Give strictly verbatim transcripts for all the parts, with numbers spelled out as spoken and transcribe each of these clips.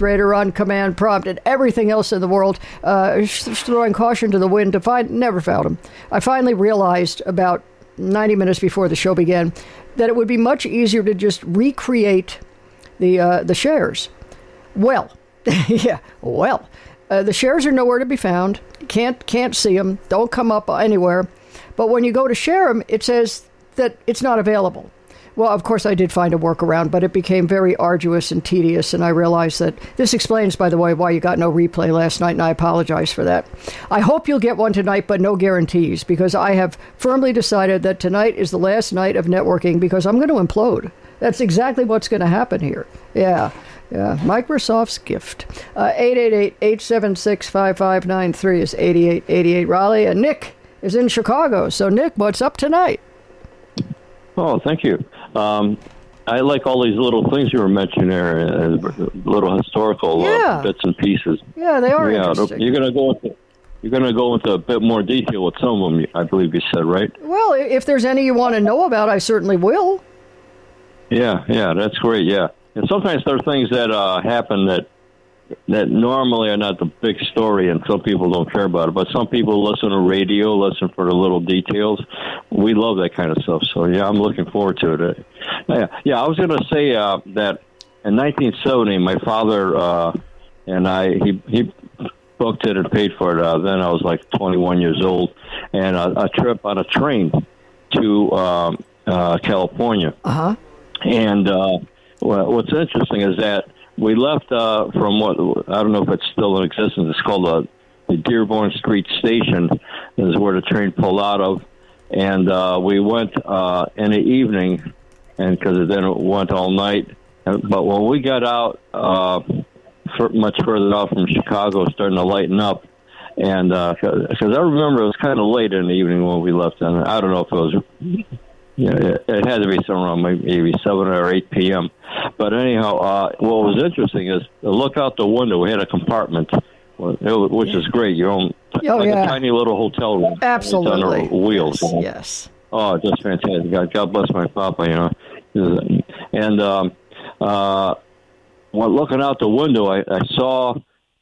operator on command prompt and everything else in the world, uh, throwing caution to the wind to find, never found him. I finally realized about ninety minutes before the show began that it would be much easier to just recreate the uh, the shares. Well, yeah, well, uh, the shares are nowhere to be found. Can't can't see them. Don't come up anywhere. But when you go to share them, it says that it's not available. Well, of course, I did find a workaround, but it became very arduous and tedious, and I realized that this explains, by the way, why you got no replay last night, and I apologize for that. I hope you'll get one tonight, but no guarantees, because I have firmly decided that tonight is the last night of networking, because I'm going to implode. That's exactly what's going to happen here. Yeah. Yeah, Microsoft's gift. Uh, eight eight eight, eight seven six, five five nine three is eighty-eight eighty-eight Raleigh, and Nick is in Chicago. So, Nick, what's up tonight? Oh, thank you. Um, I like all these little things you were mentioning there, uh, little historical yeah. uh, bits and pieces. Yeah, they are yeah, interesting. You're going to go into you're going to go into a bit more detail with some of them, I believe you said, right? Well, if there's any you want to know about, I certainly will. Yeah, yeah, that's great. Yeah, and sometimes there are things that uh, happen that that normally are not the big story, and some people don't care about it. But some people listen to radio, listen for the little details. We love that kind of stuff. So, yeah, I'm looking forward to it. Yeah, yeah I was going to say uh, that in nineteen seventy, my father uh, and I, he, he booked it and paid for it. Uh, then I was like twenty-one years old, and a, a trip on a train to um, uh, California. Uh-huh. And uh, what's interesting is that we left uh, from what, I don't know if it's still in existence, it's called uh, the Dearborn Street Station, is where the train pulled out of. And uh, we went uh, in the evening, and because then it went all night. But when we got out, uh, for, much further out from Chicago, starting to lighten up. And because uh, I remember it was kind of late in the evening when we left, and I don't know if it was... Yeah, it, it had to be somewhere around maybe seven or eight p.m. But anyhow, uh, what was interesting is to look out the window. We had a compartment, which is great. Your own, oh, like yeah. a tiny little hotel room. Absolutely. On wheels. Yes, You know? yes. Oh, just fantastic. God, God bless my papa, you know. And um, uh, when looking out the window, I, I saw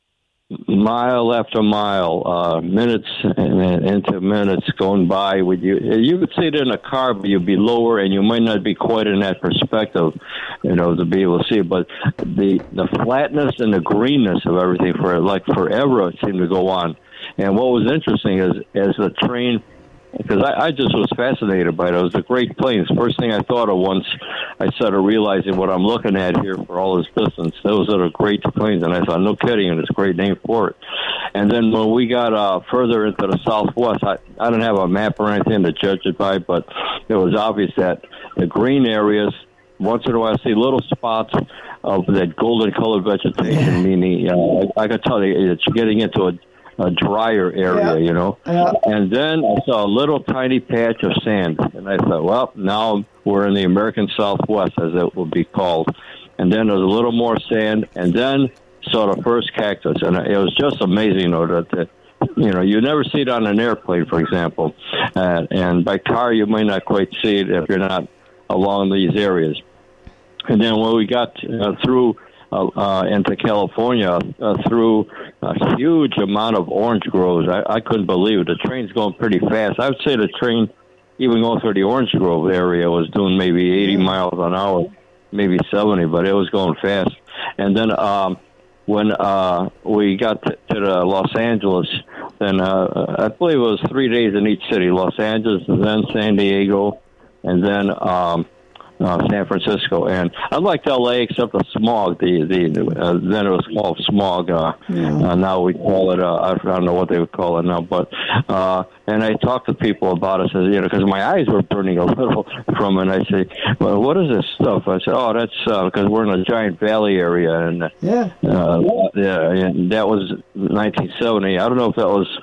mile after mile, uh, minutes and into minutes going by. With you, you could see it in a car, but you'd be lower, and you might not be quite in that perspective, you know, to be able to see it. But the the flatness and the greenness of everything for like forever it seemed to go on. And what was interesting is as the train. Because I, I just was fascinated by it. It was a great plane. First thing I thought of once I started realizing what I'm looking at here for all this distance. Those are great planes. And I thought, no kidding, and it's a great name for it. And then when we got uh, further into the southwest, I, I didn't have a map or anything to judge it by, but it was obvious that the green areas, once in a while I see little spots of that golden-colored vegetation, meaning uh, I, I could tell you it's getting into a a drier area, yeah. you know. Yeah. And then I saw a little tiny patch of sand. And I thought, well, now we're in the American Southwest, as it would be called. And then there was a little more sand. And then saw the first cactus. And it was just amazing, you know, that, that you know, you never see it on an airplane, for example. Uh, and by car, you might not quite see it if you're not along these areas. And then when we got uh, through Uh, uh, into California uh, through a huge amount of orange groves. I, I couldn't believe it. The train's going pretty fast. I would say the train, even going through the orange grove area, was doing maybe eighty miles an hour, maybe seventy, but it was going fast. And then um, when uh, we got to, to the Los Angeles, then uh, I believe it was three days in each city, Los Angeles, and then San Diego, and then um, Uh, San Francisco, and I liked L A except the smog. The the uh, then it was called smog. Uh, yeah. uh, now we call it. Uh, I don't know what they would call it now, but uh, and I talked to people about it. Says you know because my eyes were burning a little from it. And I say, well, what is this stuff? I said, oh, that's because uh, we're in a giant valley area, and yeah, uh, yeah, and that was nineteen seventy. I don't know if that was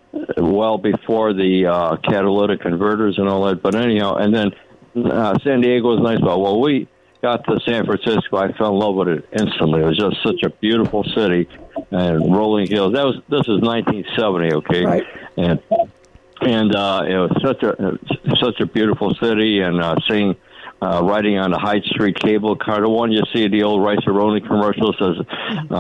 well before the uh, catalytic converters and all that, but anyhow, and then. Uh, San Diego was nice, but well, we got to San Francisco. I fell in love with it instantly. It was just such a beautiful city and rolling hills. That was this is nineteen seventy, okay, right. and and uh, it was such a such a beautiful city, and uh, seeing. Uh, riding on the Hyde Street cable car, the one you see the old Rice-A-Roni commercial says. Uh,